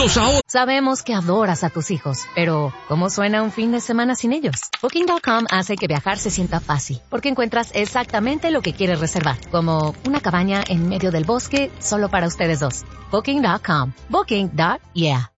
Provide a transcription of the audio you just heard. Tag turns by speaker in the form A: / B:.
A: Los ahorros.
B: Sabemos que adoras a tus hijos, pero ¿cómo suena un fin de semana sin ellos? Booking.com hace que viajar se sienta fácil, porque encuentras exactamente lo que quieres reservar, como una cabaña en medio del bosque solo para ustedes dos. Booking.com. Booking.yeah.